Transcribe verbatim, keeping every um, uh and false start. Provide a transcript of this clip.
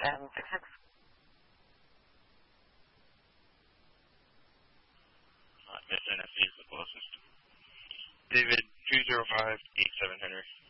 seven six six. Uh, Miss N F C is the closest. David, two zero five eight seven Henry.